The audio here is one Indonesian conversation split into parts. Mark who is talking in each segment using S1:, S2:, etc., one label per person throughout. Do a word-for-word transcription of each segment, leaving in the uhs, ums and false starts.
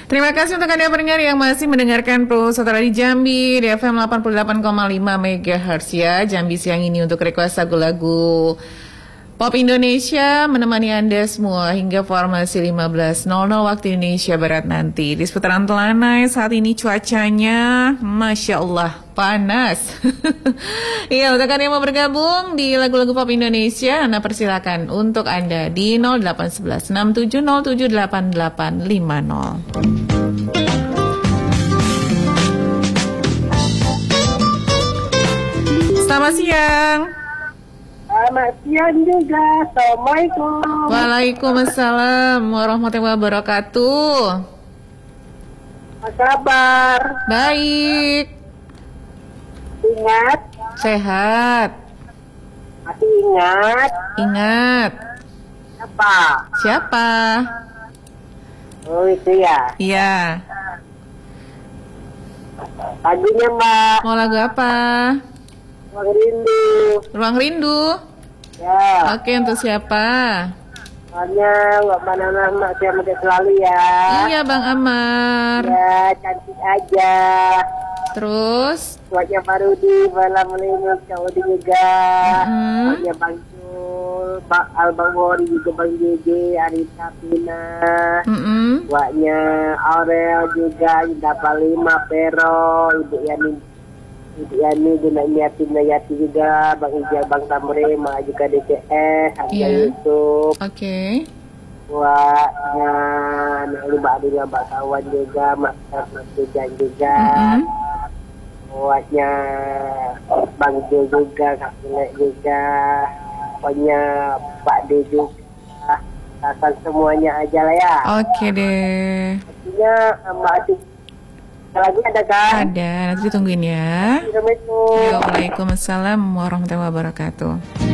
S1: Terima kasih untuk Anda pendengar yang masih mendengarkan Pro Saudara di Jambi di F M delapan puluh delapan koma lima megahertz ya. Jambi siang ini untuk request lagu-lagu Pop Indonesia menemani Anda semua hingga formasi lima belas nol nol waktu Indonesia Barat nanti. Di seputaran Telanai saat ini cuacanya Masya Allah panas. Iya, untuk Anda yang mau bergabung di lagu-lagu Pop Indonesia, Anda persilakan untuk Anda di nol delapan satu satu enam tujuh nol tujuh delapan delapan lima nol. Selamat siang.
S2: Selamat siang juga. Assalamualaikum.
S1: Waalaikumsalam warahmatullahi wabarakatuh.
S2: Apa kabar?
S1: Baik.
S2: Ingat?
S1: Sehat.
S2: Masih ingat?
S1: Ingat.
S2: Apa?
S1: Siapa?
S2: Oh itu ya.
S1: Iya.
S2: Paginya Mbak.
S1: Mau lagu apa?
S2: Ruang Rindu.
S1: Ruang Rindu.
S2: Ya.
S1: Oke, untuk siapa?
S2: Soalnya nggak mana Mbak saya muda selalu ya.
S1: Iya, Bang Amar.
S2: Ya cantik aja.
S1: Terus?
S2: Buatnya Pak Rudi, Bala Melinut, Kak Udi juga.
S1: Mm-hmm.
S2: Buatnya Bang Jul, Bang Albang Wori juga, Bang J J, Arita Pina.
S1: Mm-hmm.
S2: Buatnya Aurel juga, Indah Palima, Pero, Ibu Yani, Ibu Yani, Dina Yati, Dina Yati juga, Bang Ijal, Bang Tamre, Mak juga D C S, Hamzah
S1: Iya.
S2: Yusuf.
S1: Oke. Okay.
S2: Buatnya Mbak Adila, Mbak Kawan juga, Mak Mas Tujan juga.
S1: Mm-hmm.
S2: Buatnya Bang Jo juga, Kak Pinek juga, pokoknya Pak D juga, akan semuanya aja lah ya.
S1: Oke deh.
S2: Artinya Mbak Ati, lagi ada kan?
S1: Ada, nanti ditungguin ya.
S2: Assalamualaikum.
S1: Yo, Waalaikumsalam warahmatullahi wabarakatuh.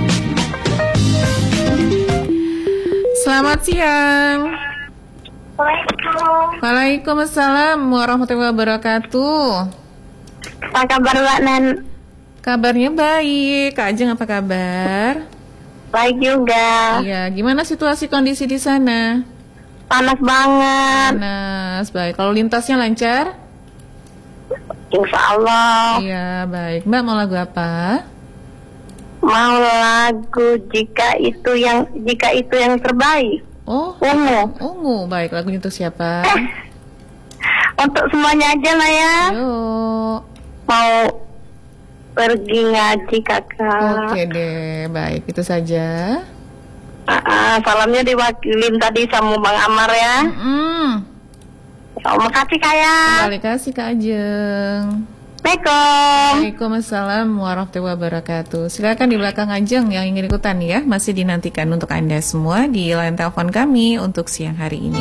S1: Selamat siang.
S2: Waalaikumsalam.
S1: Waalaikumsalam warahmatullahi wabarakatuh.
S2: Apa kabar Mbak Nan?
S1: Kabarnya baik. Kak Ajeng apa kabar?
S2: Baik juga.
S1: Iya, gimana situasi kondisi di sana?
S2: Panas banget.
S1: Panas, baik. Kalau lintasnya lancar?
S2: Insya Allah.
S1: Iya, baik. Mbak mau lagu apa?
S2: Mau lagu jika itu yang jika itu yang terbaik.
S1: Oh,
S2: Ungu.
S1: Ungu. Baik, lagunya untuk siapa?
S2: Untuk semuanya aja lah ya.
S1: Yuk.
S2: Mau pergi ngaji kakak.
S1: Oke deh, baik. Itu saja.
S2: Uh, uh, salamnya diwakilin tadi sama Bang Amar ya.
S1: Mm.
S2: Oh, makasih kayak.
S1: Kembali kasih Kak Ajeng.
S2: Assalamualaikum.
S1: Waalaikumsalam warahmatullahi wabarakatuh. Silakan di belakang Ajeng yang ingin ikutan ya. Masih dinantikan untuk Anda semua di line telepon kami untuk siang hari ini.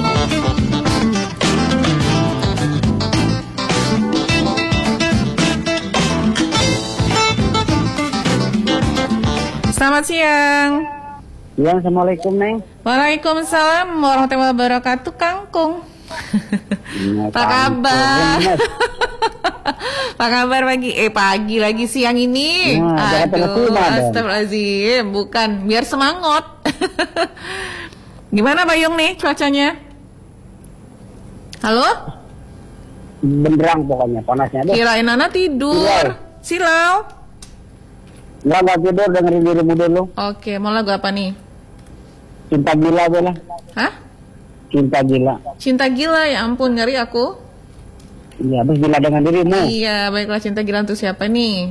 S1: Selamat siang.
S2: Ya, Assalamualaikum Neng.
S1: Waalaikumsalam warahmatullahi wabarakatuh. Kangkung. Apa kabar? Apa kabar pagi? Eh pagi lagi siang ini.
S2: Nah,
S1: Aduh, astagfirullahaladzim. Bukan, biar semangat. Gimana Bayung nih cuacanya? Halo?
S2: Benderang pokoknya, panasnya deh.
S1: Kirain Nana tidur. Silau.
S2: Enggak, enggak tidur, dengerin dirimu dulu.
S1: Oke, mau lagu apa nih?
S2: Cinta Gila boleh?
S1: Hah?
S2: Cinta Gila.
S1: Cinta Gila, ya ampun ngeri aku.
S2: Iya, terus gila dengan dirimu.
S1: Iya, baiklah Cinta Gila untuk siapa nih?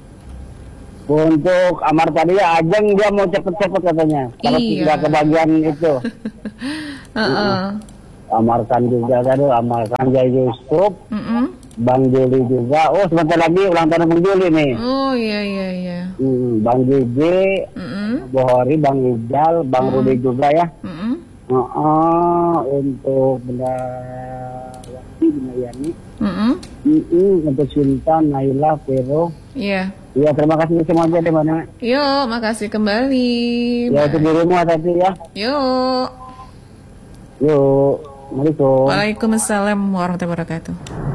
S2: Untuk Amar tadi ya, Ajeng dia mau cepet-cepet katanya. Kalau
S1: Iya.
S2: tidak kebagian itu.
S1: Heeh.
S2: Amarkan juga tadi, Amarkan Jai Yusuf,
S1: Mm-mm.
S2: Bang Juli juga. Oh, sebentar lagi ulang tahun Bang Juli nih.
S1: Oh iya iya iya.
S2: Hmm, Bang Jiji,
S1: Mm-mm.
S2: Bohori, Bang Ijal, Bang Rudi juga ya.
S1: Mm-mm.
S2: Uh, untuk benda Wati, benda Yani.
S1: Mm-mm.
S2: Mm-mm, untuk Cinta, Naila, Vero.
S1: Iya.
S2: Iya, terima kasih semuanya di mana.
S1: Yuk, makasih kembali.
S2: Ya, itu dirimu hati-hati ya.
S1: Yuk.
S2: Yuk, Assalamualaikum.
S1: Waalaikumsalam warahmatullahi wabarakatuh.